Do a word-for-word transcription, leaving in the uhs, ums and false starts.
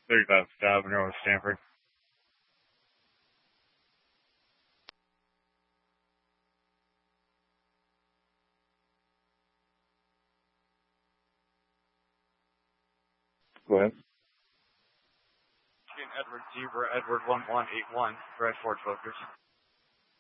thirty-five Avenue, Stanford. Go ahead. Edward Zebra, Edward one one eight one, Red Ford Focus.